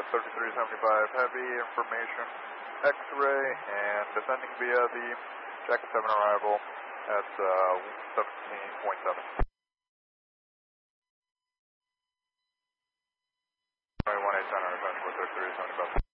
3375 Heavy, information X-ray, and descending via the Jacket 7 arrival at 17.7. 21 8 center, 3375.